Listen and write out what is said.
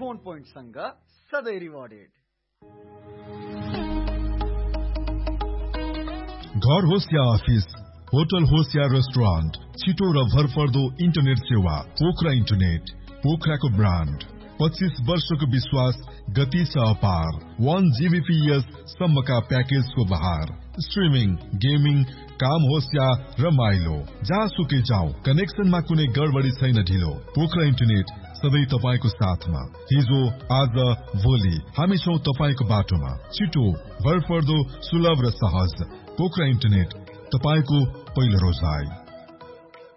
Phone पोइन्टसँग सधैँ rewarded. घर होस् या अफिस, होटल होस् या रेस्टुरेन्ट, छिटो र भरपर्दो इन्टरनेट सेवा पोखरा इन्टरनेट, पोखराको ब्रान्ड। 25 वर्षको विश्वास, गति छ अपार। 1 Gbps सम्मका प्याकेजको बहार। स्ट्रिमिङ, गेमिङ, काम होस् या रमाइलो, जहाँसुकै जाऊ, कनेक्सनमा कुनै गडबडी छैन ढिलो। पोखरा इन्टरनेट सधैँ तपाईको साथमा। हिजो, आज, भोलि हामी छौं तपाईको बाटोमा। छिटो, भरपर्दो, सुलभ र सहज। पोखरा इन्टरनेट, तपाईको पहिलो रोजाइ।